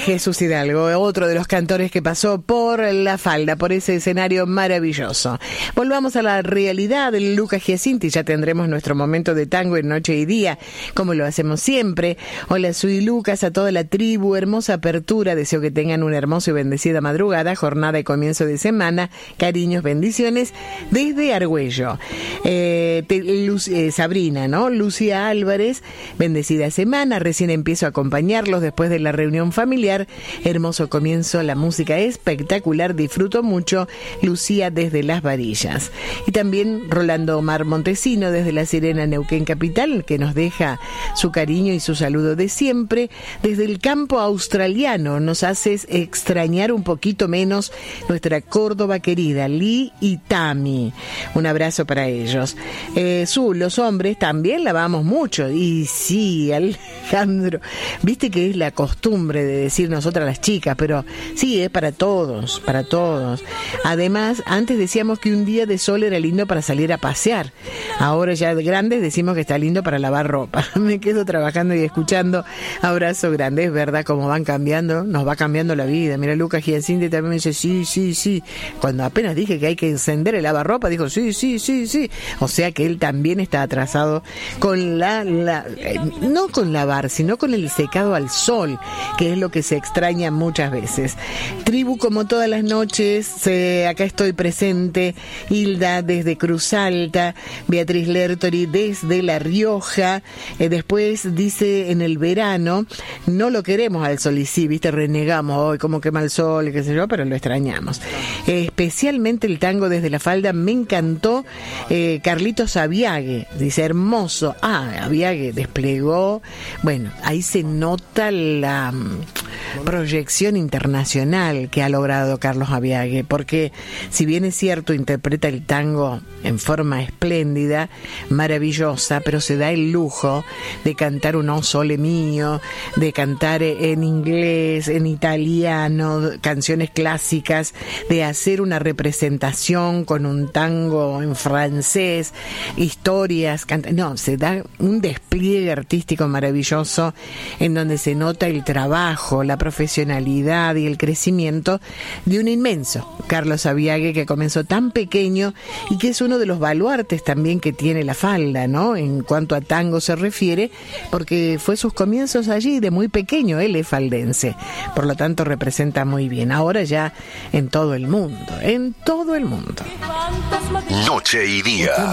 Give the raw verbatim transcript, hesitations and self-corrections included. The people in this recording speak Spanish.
Jesús Hidalgo, otro de los cantores que pasó por La Falda, por ese escenario maravilloso. Volvamos a la realidad. Lucas Giacinti, ya tendremos nuestro momento de tango en Noche y Día, como lo hacemos siempre. Hola, soy Lucas, a toda la tribu, hermosa apertura, deseo que tengan una hermosa y bendecida madrugada, jornada y comienzo de semana, cariños, bendiciones, desde Argüello. Eh, te, Lu, eh, Sabrina, ¿no? Lucía Álvarez, bendecida semana, recién empiezo a acompañarlos después de la reunión familiar, hermoso comienzo, la música espectacular, disfruto mucho, Lucía desde Las Varillas. Y también Rolando Omar Montesino desde La Sirena, Neuquén Capital, que nos deja su cariño y su saludo de siempre. Desde el campo australiano nos haces extrañar un poquito menos nuestra Córdoba querida, Lee y Tami. Un abrazo para ellos. Eh, su, los hombres también la vamos mucho. Y sí, Alejandro, viste que es la costumbre de decir nosotras las chicas, pero sí, es para todos, para todos. Además, antes decíamos que un día de sol era lindo para salir a pasear. Ahora ya de grandes decimos que está lindo para lavar ropa. Me quedo trabajando y escuchando. Abrazo grande, es verdad cómo van cambiando, nos va cambiando la vida. Mira, Lucas Giacinti también me dice, sí, sí, sí. Cuando apenas dije que hay que encender el lavarropa, dijo, sí, sí, sí, sí. O sea que él también está atrasado con la, la eh, no con lavar, sino con el secado al sol, que es lo que se extraña muchas veces. Tribu, como todas las noches, eh, acá estoy presente. Hilda desde Cruz Alta, Beatriz Lertori desde La Rioja. Eh, después dice, en el verano no lo queremos al sol, y sí, viste, renegamos hoy, como quema el sol, qué sé yo, pero lo extrañamos. Eh, especialmente el tango desde La Falda, me encantó. eh, Carlitos Aviague, dice, hermoso. Ah, Aviague desplegó, bueno, ahí se nota la proyección internacional que ha logrado Carlos Aviague, porque si bien es cierto, interpreta el tango en forma espléndida, maravillosa, pero se da el lujo de cantar un O Sole Mio, de cantar en inglés, en italiano, canciones clásicas, de hacer una representación con un tango en francés, historias, canta- no, se da un despliegue artístico maravilloso en donde se nota el trabajo, la profesionalidad y el crecimiento de un inmenso Carlos Aviague, que comenzó tan pequeño y que es uno de los baluartes también que tiene La Falda, ¿no? En cuanto a tango se refiere, porque fue sus comienzos allí de muy pequeño, él es faldense, por lo tanto representa muy bien. Ahora ya en todo el mundo, en todo el mundo. Noche y Día.